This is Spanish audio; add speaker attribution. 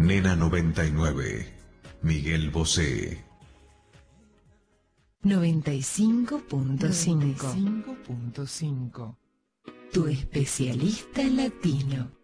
Speaker 1: Nena 99, Miguel Bosé.
Speaker 2: 95.5. Tu especialista latino.